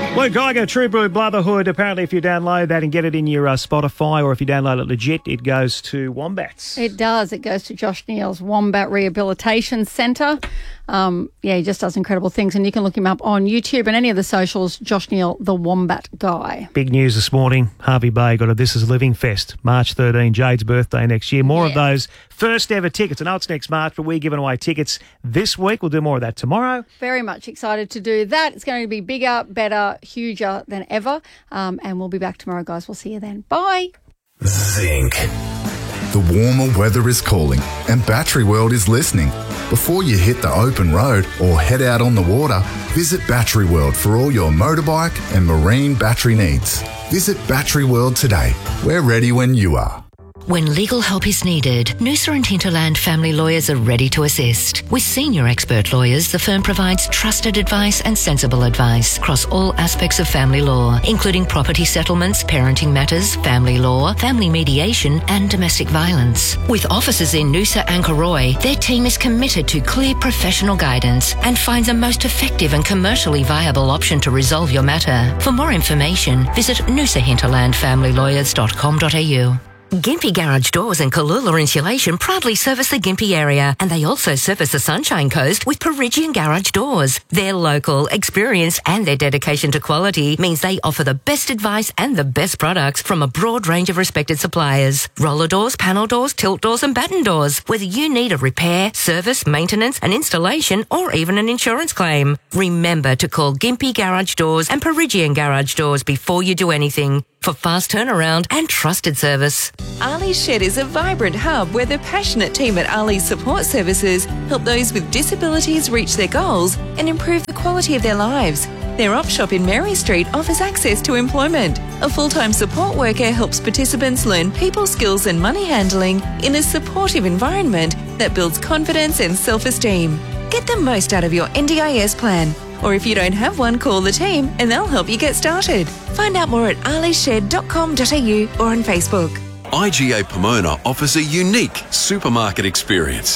Luke Geiger, True Blue Brotherhood. Apparently, if you download that and get it in your Spotify, or if you download it legit, it goes to Wombats. It does. It goes to Josh Neal's Wombat Rehabilitation Centre. He just does incredible things, and you can look him up on YouTube and any of the socials. Josh Neal, the Wombat Guy. Big news this morning. Hervey Bay got a This Is Living Fest, March 13, Jade's birthday next year. More of those first ever tickets. I know it's next March, but we're giving away tickets this week. We'll do more of that tomorrow. Very much excited to do that. It's going to be bigger, better, huger than ever. And we'll be back tomorrow, guys. We'll see you then. Bye. Zinc. The warmer weather is calling and Battery World is listening. Before you hit the open road or head out on the water, visit Battery World for all your motorbike and marine battery needs. Visit Battery World today. We're ready when you are. When legal help is needed, Noosa and Hinterland family lawyers are ready to assist. With senior expert lawyers, the firm provides trusted advice and sensible advice across all aspects of family law, including property settlements, parenting matters, family law, family mediation and domestic violence. With offices in Noosa and Cooroy, their team is committed to clear professional guidance and finds a most effective and commercially viable option to resolve your matter. For more information, visit noosahinterlandfamilylawyers.com.au. Gympie Garage Doors and Kalula Insulation proudly service the Gympie area, and they also service the Sunshine Coast with Perigian Garage Doors. Their local, experience and their dedication to quality means they offer the best advice and the best products from a broad range of respected suppliers. Roller doors, panel doors, tilt doors and batten doors. Whether you need a repair, service, maintenance, an installation or even an insurance claim, remember to call Gympie Garage Doors and Perigian Garage Doors before you do anything for fast turnaround and trusted service. Ali's Shed is a vibrant hub where the passionate team at Ali's Support Services help those with disabilities reach their goals and improve the quality of their lives. Their op shop in Mary Street offers access to employment. A full-time support worker helps participants learn people skills and money handling in a supportive environment that builds confidence and self-esteem. Get the most out of your NDIS plan. Or if you don't have one, call the team and they'll help you get started. Find out more at alished.com.au or on Facebook. IGA Pomona offers a unique supermarket experience.